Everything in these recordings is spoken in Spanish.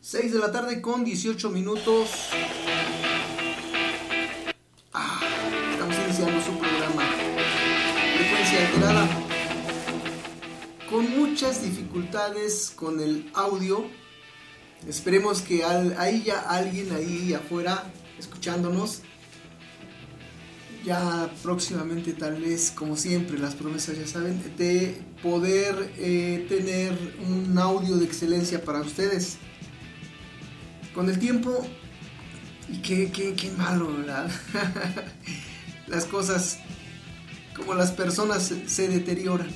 6 de la tarde con 18 minutos. Estamos iniciando su programa Frecuencia Alterada. Con muchas dificultades con el audio. Esperemos que haya alguien ahí afuera escuchándonos. Ya próximamente, tal vez, como siempre, las promesas ya saben, de poder tener un audio de excelencia para ustedes. Con el tiempo, y qué malo, ¿verdad? Las cosas, como las personas, se deterioran.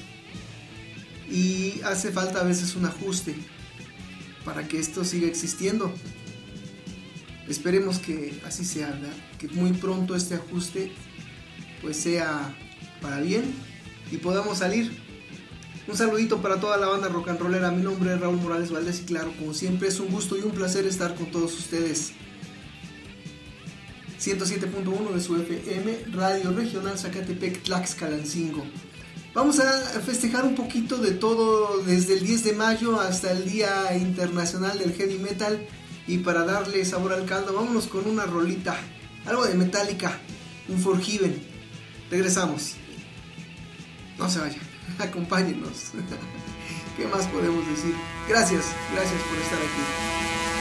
Y hace falta a veces un ajuste para que esto siga existiendo. Esperemos que así sea, ¿verdad? Que muy pronto este ajuste pues sea para bien y podamos salir. Un saludito para toda la banda rock and rollera. Mi nombre es Raúl Morales Valdés y claro, como siempre, es un gusto y un placer estar con todos ustedes. 107.1 de su FM, Radio Regional Zacatepec, Tlaxcalancingo. Vamos a festejar un poquito de todo desde el 10 de mayo hasta el Día Internacional del Heavy Metal. Y para darle sabor al caldo, vámonos con una rolita, algo de Metallica, un Forgiven. Regresamos. No se vayan, acompáñenos. ¿Qué más podemos decir? Gracias por estar aquí.